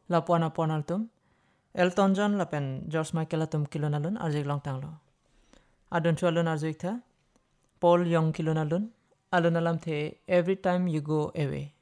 la puan altum Elton John la pen George Michael atum kilonalun arjik long tanglo adun chualun arjik tha Paul Young kilonalun alun alam the every time you go away